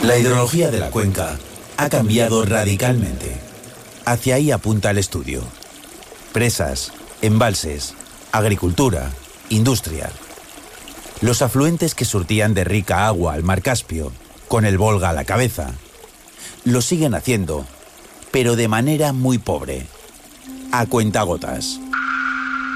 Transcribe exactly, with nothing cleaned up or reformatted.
La hidrología de la cuenca ha cambiado radicalmente. Hacia ahí apunta el estudio. Presas, embalses, agricultura, industria. Los afluentes que surtían de rica agua al mar Caspio, con el Volga a la cabeza, lo siguen haciendo, pero de manera muy pobre, a cuentagotas.